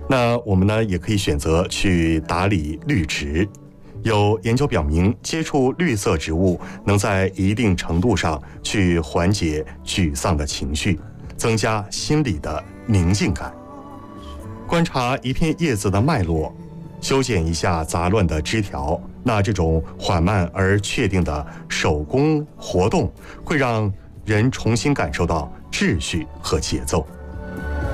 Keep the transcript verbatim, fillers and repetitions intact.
那我们呢，也可以选择去打理绿植。有研究表明，接触绿色植物能在一定程度上去缓解沮丧的情绪，增加心理的宁静感。观察一片叶子的脉络，修剪一下杂乱的枝条，那这种缓慢而确定的手工活动，会让人重新感受到秩序和节奏。